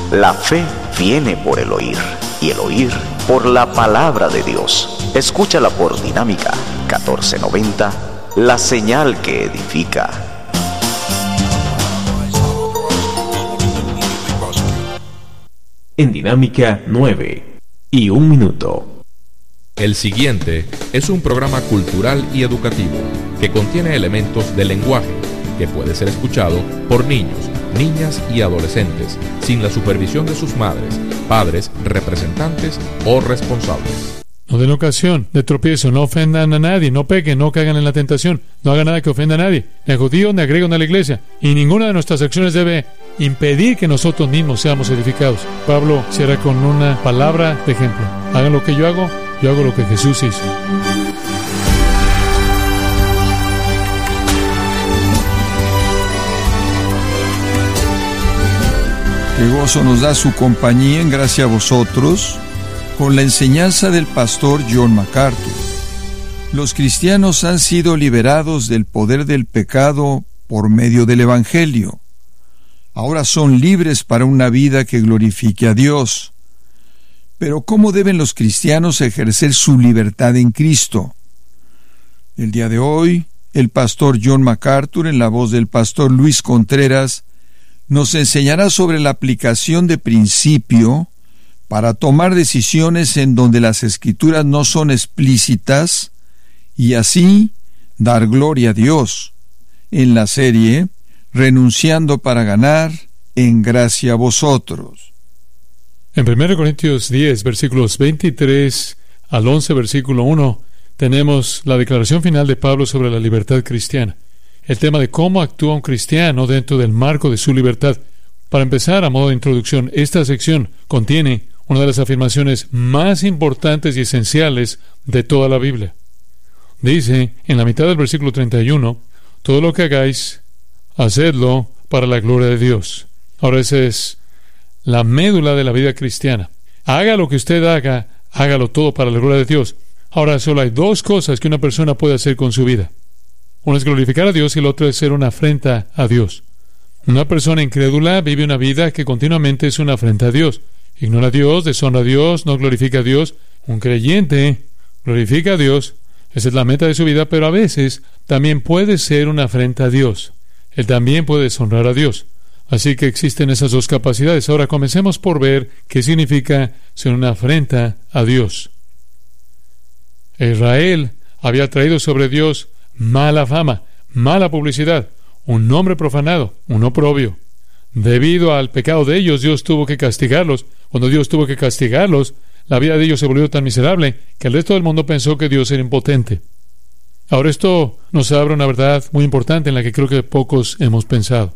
La fe viene por el oír, y el oír por la palabra de Dios. Escúchala por Dinámica 1490, la señal que edifica. En Dinámica 9 y 1 minuto. El siguiente es un programa cultural y educativo que contiene elementos del lenguaje que puede ser escuchado por niños, niñas y adolescentes sin la supervisión de sus madres, padres, representantes o responsables. No den ocasión de tropiezo, no ofendan a nadie, no pequen, no caigan en la tentación, no hagan nada que ofenda a nadie, ni a judíos ni a griegos ni a la iglesia, y ninguna de nuestras acciones debe impedir que nosotros mismos seamos edificados. Pablo cierra con una palabra de ejemplo: hagan lo que yo hago lo que Jesús hizo. Qué gozo nos da su compañía en gracia a vosotros con la enseñanza del pastor John MacArthur. Los cristianos han sido liberados del poder del pecado por medio del Evangelio. Ahora son libres para una vida que glorifique a Dios. Pero ¿cómo deben los cristianos ejercer su libertad en Cristo? El día de hoy, el pastor John MacArthur, en la voz del pastor Luis Contreras, nos enseñará sobre la aplicación de principio para tomar decisiones en donde las Escrituras no son explícitas y así dar gloria a Dios, en la serie Renunciando para ganar, en gracia a vosotros. En 1 Corintios 10, versículos 23 al 11, versículo 1, tenemos la declaración final de Pablo sobre la libertad cristiana. El tema de cómo actúa un cristiano dentro del marco de su libertad. Para empezar, a modo de introducción, esta sección contiene una de las afirmaciones más importantes y esenciales de toda la Biblia. Dice, en la mitad del versículo 31, todo lo que hagáis, hacedlo para la gloria de Dios. Ahora, esa es la médula de la vida cristiana. Haga lo que usted haga, hágalo todo para la gloria de Dios. Ahora, solo hay dos cosas que una persona puede hacer con su vida. Una es glorificar a Dios y la otra es ser una afrenta a Dios. Una persona incrédula vive una vida que continuamente es una afrenta a Dios. Ignora a Dios, deshonra a Dios, no glorifica a Dios. Un creyente glorifica a Dios, esa es la meta de su vida, pero a veces también puede ser una afrenta a Dios. Él también puede deshonrar a Dios. Así que existen esas dos capacidades. Ahora comencemos por ver qué significa ser una afrenta a Dios. Israel había traído sobre Dios mala fama, mala publicidad, un nombre profanado, un oprobio. Debido al pecado de ellos, Dios tuvo que castigarlos. Cuando Dios tuvo que castigarlos, la vida de ellos se volvió tan miserable que el resto del mundo pensó que Dios era impotente. Ahora esto nos abre una verdad muy importante en la que creo que pocos hemos pensado.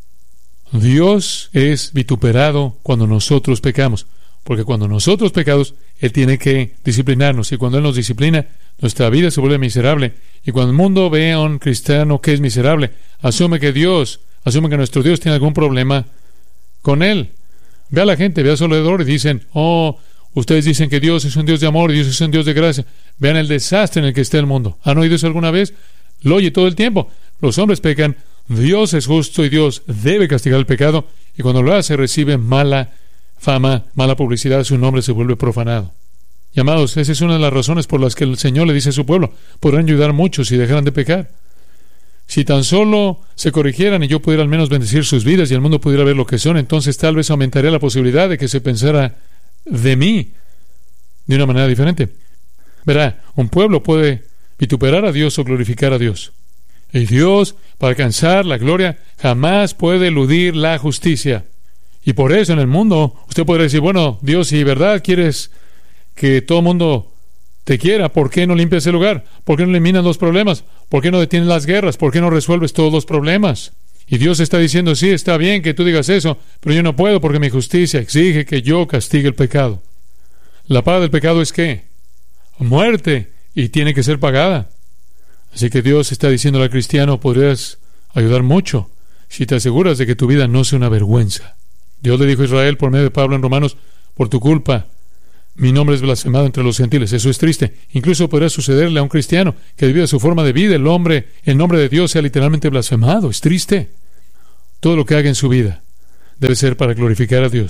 Dios es vituperado cuando nosotros pecamos, porque cuando nosotros pecamos, Él tiene que disciplinarnos, y cuando Él nos disciplina, nuestra vida se vuelve miserable. Y cuando el mundo ve a un cristiano que es miserable, asume que nuestro Dios tiene algún problema con él. Ve a la gente, ve a su alrededor y dicen: oh, ustedes dicen que Dios es un Dios de amor, Dios es un Dios de gracia. Vean el desastre en el que está el mundo. ¿Han oído eso alguna vez? Lo oye todo el tiempo. Los hombres pecan, Dios es justo y Dios debe castigar el pecado, y cuando lo hace recibe mala fama, mala publicidad, su nombre se vuelve profanado. Y amados, esa es una de las razones por las que el Señor le dice a su pueblo: podrán ayudar mucho si dejaran de pecar. Si tan solo se corrigieran y yo pudiera al menos bendecir sus vidas y el mundo pudiera ver lo que son, entonces tal vez aumentaría la posibilidad de que se pensara de mí de una manera diferente. Verá, un pueblo puede vituperar a Dios o glorificar a Dios. Y Dios, para alcanzar la gloria, jamás puede eludir la justicia. Y por eso en el mundo usted podría decir: bueno, Dios, si de verdad quieres que todo el mundo te quiera, ¿por qué no limpias el lugar? ¿Por qué no eliminas los problemas? ¿Por qué no detienes las guerras? ¿Por qué no resuelves todos los problemas? Y Dios está diciendo: sí, está bien que tú digas eso, pero yo no puedo porque mi justicia exige que yo castigue el pecado. La paga del pecado es ¿qué? Muerte, y tiene que ser pagada. Así que Dios está diciendo al cristiano: podrías ayudar mucho si te aseguras de que tu vida no sea una vergüenza. Dios le dijo a Israel por medio de Pablo en Romanos: por tu culpa mi nombre es blasfemado entre los gentiles. Eso es triste. Incluso podría sucederle a un cristiano que debido a su forma de vida el nombre de Dios sea literalmente blasfemado. Es triste. Todo lo que haga en su vida debe ser para glorificar a Dios.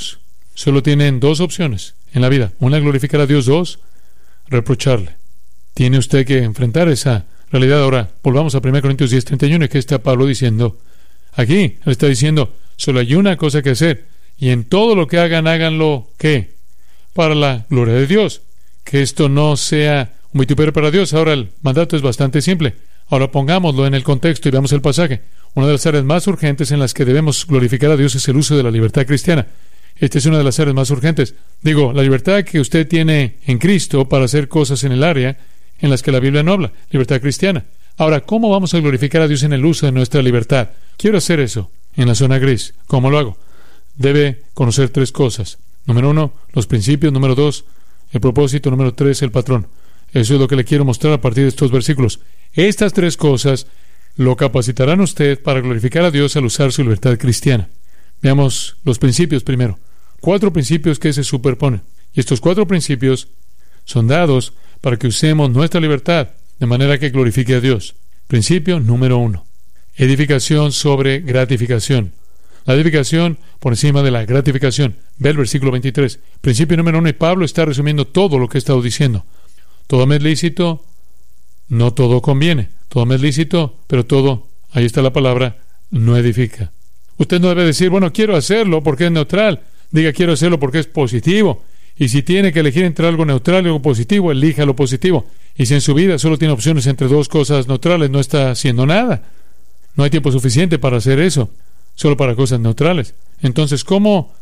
solo tienen dos opciones en la vida. Una, glorificar a Dios. Dos, reprocharle. Tiene usted que enfrentar esa realidad. Ahora, volvamos a 1 Corintios 10:31, que está Pablo diciendo aquí. Él está diciendo, solo hay una cosa que hacer, y en todo lo que hagan, háganlo, ¿qué? Para la gloria de Dios. Que esto no sea un vituperio para Dios. Ahora, el mandato es bastante simple. Ahora pongámoslo en el contexto y veamos el pasaje. Una de las áreas más urgentes en las que debemos glorificar a Dios es el uso de la libertad cristiana. Esta es una de las áreas más urgentes. Digo, la libertad que usted tiene en Cristo para hacer cosas en el área en las que la Biblia no habla, libertad cristiana. Ahora, ¿cómo vamos a glorificar a Dios en el uso de nuestra libertad? Quiero hacer eso en la zona gris. ¿Cómo lo hago? Debe conocer tres cosas. Número 1, los principios. Número 2, el propósito. Número 3, el patrón. Eso es lo que le quiero mostrar a partir de estos versículos. Estas tres cosas lo capacitarán a usted para glorificar a Dios al usar su libertad cristiana. Veamos los principios primero. 4 principios que se superponen. Y estos 4 principios son dados para que usemos nuestra libertad de manera que glorifique a Dios. Principio número 1. Edificación sobre gratificación. La edificación por encima de la gratificación. Ve el versículo 23. Principio número 1, y Pablo está resumiendo todo lo que he estado diciendo. Todo me es lícito, no todo conviene. Todo me es lícito, pero todo, ahí está la palabra, no edifica. Usted no debe decir, bueno, quiero hacerlo porque es neutral. Diga, quiero hacerlo porque es positivo. Y si tiene que elegir entre algo neutral y algo positivo, elija lo positivo. Y si en su vida solo tiene opciones entre dos cosas neutrales, no está haciendo nada. No hay tiempo suficiente para hacer eso, solo para cosas neutrales. Entonces, ¿cómo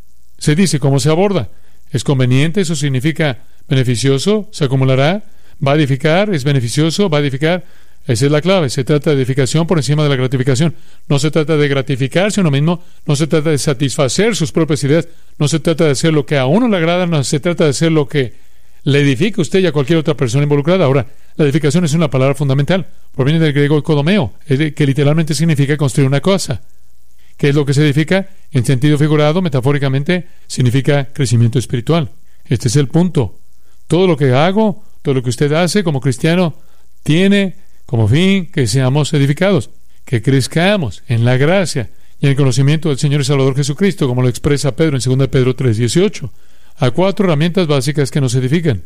se dice? ¿Cómo se aborda? ¿Es conveniente? ¿Eso significa beneficioso? ¿Se acumulará? ¿Va a edificar? ¿Es beneficioso? ¿Va a edificar? Esa es la clave. Se trata de edificación por encima de la gratificación. No se trata de gratificarse a uno mismo, no se trata de satisfacer sus propias ideas, no se trata de hacer lo que a uno le agrada, no se trata de hacer lo que le edifica a usted y a cualquier otra persona involucrada. Ahora, la edificación es una palabra fundamental. Proviene del griego ecodomeo, que literalmente significa construir una cosa. ¿Qué es lo que se edifica? En sentido figurado, metafóricamente, significa crecimiento espiritual. Este es el punto. Todo lo que hago, todo lo que usted hace como cristiano, tiene como fin que seamos edificados, que crezcamos en la gracia y en el conocimiento del Señor y Salvador Jesucristo, como lo expresa Pedro en 2 Pedro 3:18. Hay 4 herramientas básicas que nos edifican.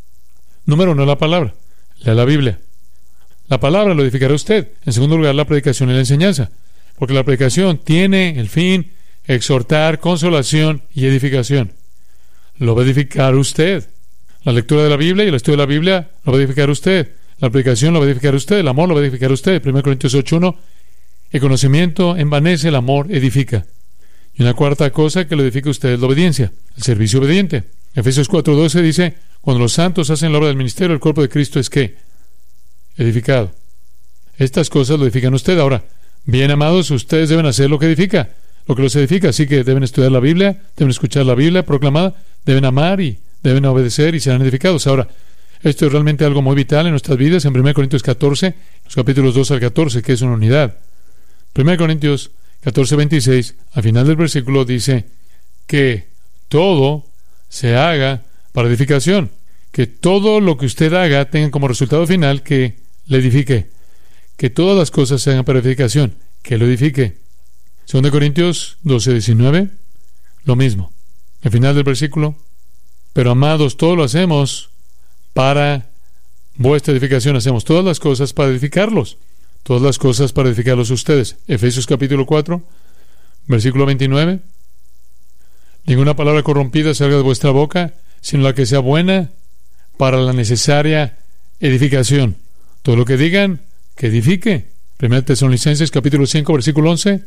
Número 1, la palabra. Lea la Biblia. La palabra lo edificará usted. En segundo lugar, la predicación y la enseñanza. Porque la predicación tiene el fin exhortar, consolación y edificación. Lo va a edificar usted. La lectura de la Biblia y el estudio de la Biblia lo va a edificar usted. La predicación lo va a edificar usted. El amor lo va a edificar usted. 1 Corintios 8:1. El conocimiento envanece, el amor edifica. Y una cuarta cosa que lo edifica usted es la obediencia, el servicio obediente. Efesios 4:12 dice, cuando los santos hacen la obra del ministerio, el cuerpo de Cristo es ¿qué? Edificado. Estas cosas lo edifican usted. Ahora, bien amados, ustedes deben hacer lo que edifica, lo que los edifica. Así que deben estudiar la Biblia, deben escuchar la Biblia proclamada, deben amar y deben obedecer y serán edificados. Ahora, esto es realmente algo muy vital en nuestras vidas. En 1 Corintios 14, los capítulos 2 al 14, que es una unidad. 1 Corintios 14:26, al final del versículo dice que todo se haga para edificación, que todo lo que usted haga tenga como resultado final que le edifique, que todas las cosas se hagan para edificación, que lo edifique. 2 Corintios 12:19, lo mismo. Al final del versículo, pero amados, todo lo hacemos para vuestra edificación, hacemos todas las cosas para edificarlos. Todas las cosas para edificarlos ustedes. Efesios capítulo 4, versículo 29. Ninguna palabra corrompida salga de vuestra boca, sino la que sea buena para la necesaria edificación. Todo lo que digan, que edifique. 1 Tesalonicenses capítulo 5, versículo 11.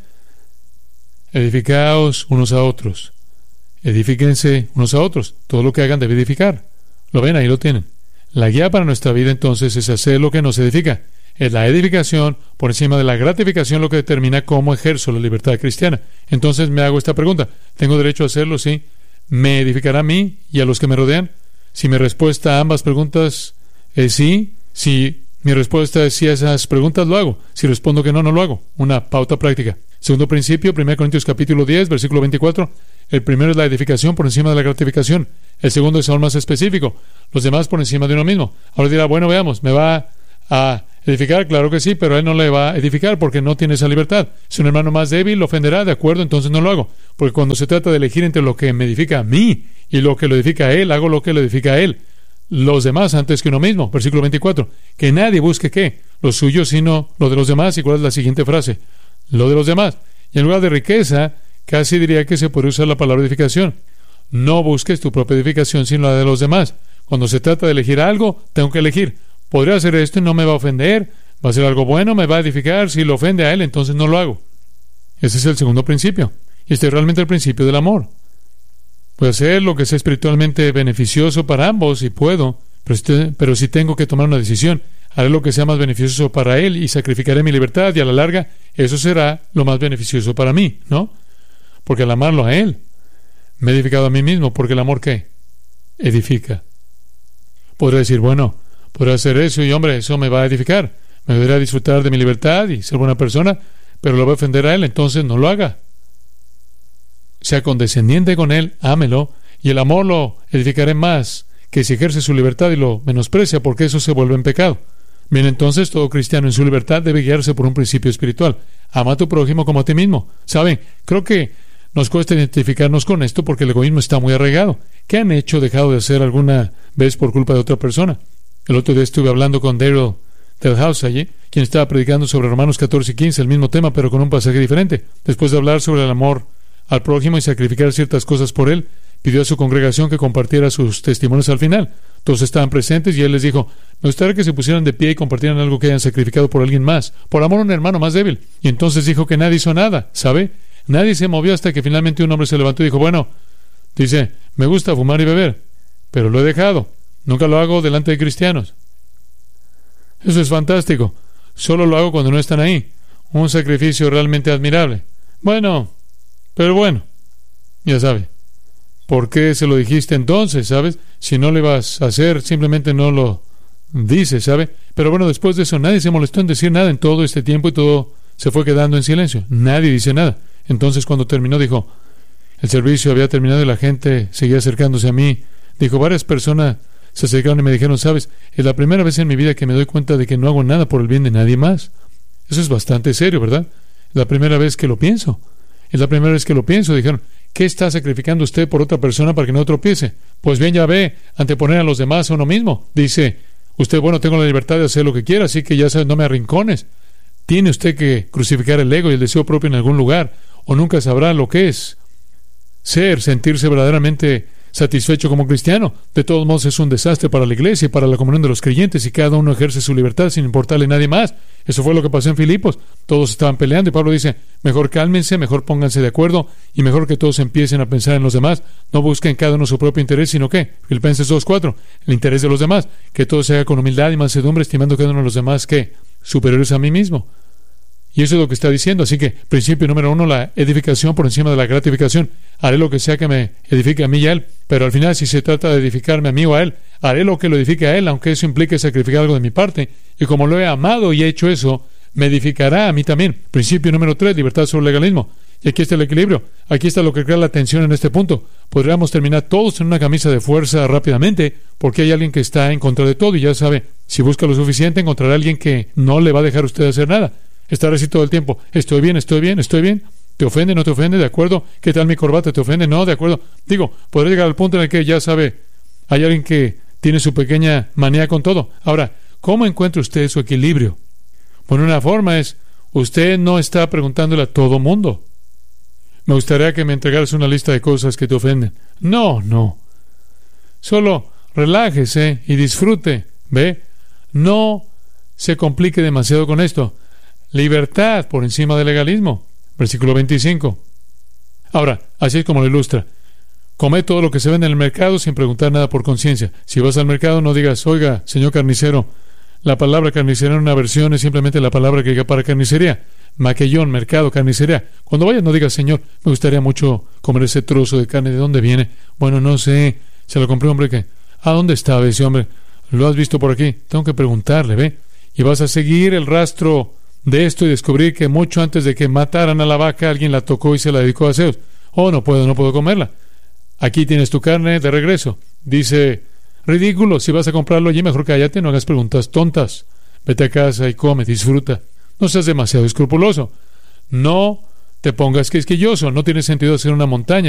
Edificaos unos a otros. Edifíquense unos a otros. Todo lo que hagan debe edificar. Lo ven, ahí lo tienen. La guía para nuestra vida entonces es hacer lo que nos edifica. Es la edificación por encima de la gratificación lo que determina cómo ejerzo la libertad cristiana. Entonces me hago esta pregunta. ¿Tengo derecho a hacerlo? Sí. ¿Me edificará a mí y a los que me rodean? Si mi respuesta a ambas preguntas es sí, si mi respuesta es sí a esas preguntas, lo hago. Si respondo que no, no lo hago. Una pauta práctica. Segundo principio, 1 Corintios capítulo 10, versículo 24. El primero es la edificación por encima de la gratificación. El segundo es aún más específico. Los demás por encima de uno mismo. Ahora dirá, bueno, veamos, ¿me va a Edificar, claro que sí, pero a él no le va a edificar porque no tiene esa libertad. Si un hermano más débil lo ofenderá, de acuerdo, entonces no lo hago. Porque cuando se trata de elegir entre lo que me edifica a mí y lo que lo edifica a él, hago lo que lo edifica a él. Los demás antes que uno mismo. Versículo 24. Que nadie busque ¿qué? Lo suyo, sino lo de los demás. ¿Y cuál es la siguiente frase? Lo de los demás. Y en lugar de riqueza, casi diría que se puede usar la palabra edificación. No busques tu propia edificación, sino la de los demás. Cuando se trata de elegir algo, tengo que elegir. Podría hacer esto y no me va a ofender. Va a ser algo bueno, me va a edificar. Si lo ofende a él, entonces no lo hago. Ese es el segundo principio. Y este es realmente el principio del amor. Puedo hacer lo que sea espiritualmente beneficioso para ambos, y puedo, pero si tengo que tomar una decisión, haré lo que sea más beneficioso para él y sacrificaré mi libertad, y a la larga, eso será lo más beneficioso para mí, ¿no? Porque al amarlo a él, me he edificado a mí mismo, porque el amor, ¿qué? Edifica. Podré decir, bueno, podré hacer eso y, hombre, eso me va a edificar. Me deberá disfrutar de mi libertad y ser buena persona, pero lo voy a ofender a él, entonces no lo haga. Sea condescendiente con él, ámelo, y el amor lo edificaré más que si ejerce su libertad y lo menosprecia, porque eso se vuelve en pecado. Bien, entonces todo cristiano en su libertad debe guiarse por un principio espiritual. Ama a tu prójimo como a ti mismo. ¿Saben? Creo que nos cuesta identificarnos con esto porque el egoísmo está muy arraigado. ¿Qué han hecho o dejado de hacer alguna vez por culpa de otra persona? El otro día estuve hablando con Daryl Delhouse allí, quien estaba predicando sobre Romanos 14 y 15, el mismo tema, pero con un pasaje diferente. Después de hablar sobre el amor al prójimo y sacrificar ciertas cosas por él, pidió a su congregación que compartiera sus testimonios al final. Todos estaban presentes y él les dijo, me gustaría que se pusieran de pie y compartieran algo que hayan sacrificado por alguien más, por amor a un hermano más débil. Y entonces dijo que nadie hizo nada, ¿sabe? Nadie se movió hasta que finalmente un hombre se levantó y dijo, bueno, dice, me gusta fumar y beber, pero lo he dejado. Nunca lo hago delante de cristianos. Eso es fantástico. Solo lo hago cuando no están ahí. Un sacrificio realmente admirable. Pero bueno, ya sabe. ¿Por qué se lo dijiste entonces, sabes? Si no lo ibas a hacer, simplemente no lo dices, ¿sabe? Pero bueno, después de eso, nadie se molestó en decir nada en todo este tiempo y todo se fue quedando en silencio. Nadie dice nada. Entonces, cuando terminó, dijo, el servicio había terminado y la gente seguía acercándose a mí. Dijo, varias personas se acercaron y me dijeron, sabes, es la primera vez en mi vida que me doy cuenta de que no hago nada por el bien de nadie más. Eso es bastante serio, ¿verdad? Es la primera vez que lo pienso. Es la primera vez que lo pienso. Dijeron, ¿qué está sacrificando usted por otra persona para que no tropiece? Pues bien, ya ve, anteponer a los demás a uno mismo. Dice, usted, bueno, tengo la libertad de hacer lo que quiera, así que ya sabes, no me arrincones. Tiene usted que crucificar el ego y el deseo propio en algún lugar, o nunca sabrá lo que es sentirse verdaderamente satisfecho como cristiano. De todos modos, es un desastre para la iglesia y para la comunión de los creyentes, y cada uno ejerce su libertad sin importarle a nadie más. Eso fue lo que pasó en Filipos. Todos estaban peleando y Pablo dice, mejor cálmense, mejor pónganse de acuerdo y mejor que todos empiecen a pensar en los demás. No busquen cada uno su propio interés, sino que, Filipenses 2:4, el interés de los demás, que todo se haga con humildad y mansedumbre, estimando cada uno de los demás que superiores a mí mismo. Y eso es lo que está diciendo. Así que, principio número 1, la edificación por encima de la gratificación. Haré lo que sea que me edifique a mí y a él, pero al final, si se trata de edificarme a mí o a él, haré lo que lo edifique a él, aunque eso implique sacrificar algo de mi parte. Y como lo he amado y he hecho eso, me edificará a mí también. Principio número 3, libertad sobre el legalismo. Y aquí está el equilibrio. Aquí está lo que crea la tensión en este punto. Podríamos terminar todos en una camisa de fuerza rápidamente, porque hay alguien que está en contra de todo, y ya sabe, si busca lo suficiente, encontrará a alguien que no le va a dejar a usted hacer nada. Estará así todo el tiempo. Estoy bien, estoy bien, estoy bien. ¿Te ofende, no te ofende? ¿De acuerdo? ¿Qué tal mi corbata? ¿Te ofende? No, de acuerdo. Digo, podrá llegar al punto en el que ya sabe, hay alguien que tiene su pequeña manía con todo. Ahora, ¿cómo encuentra usted su equilibrio? Bueno, una forma es, usted no está preguntándole a todo mundo. Me gustaría que me entregaras una lista de cosas que te ofenden. No. Solo relájese y disfrute. ¿Ve? No se complique demasiado con esto. Libertad por encima del legalismo. Versículo 25. Ahora, así es como lo ilustra. Come todo lo que se vende en el mercado sin preguntar nada por conciencia. Si vas al mercado, no digas, oiga, señor carnicero, la palabra carnicero en una versión es simplemente la palabra que diga para carnicería. Maquillón, mercado, carnicería. Cuando vayas, no digas, señor, me gustaría mucho comer ese trozo de carne. ¿De dónde viene? Bueno, no sé. Se lo compré, hombre, que... ¿A dónde estaba ese hombre? ¿Lo has visto por aquí? Tengo que preguntarle, ¿ve? Y vas a seguir el rastro de esto y descubrir que mucho antes de que mataran a la vaca, alguien la tocó y se la dedicó a Zeus. Oh, no puedo comerla. Aquí tienes tu carne de regreso. Dice, ridículo, si vas a comprarlo allí, mejor cállate, no hagas preguntas tontas. Vete a casa y come, disfruta. No seas demasiado escrupuloso. No te pongas quisquilloso. No tiene sentido hacer una montaña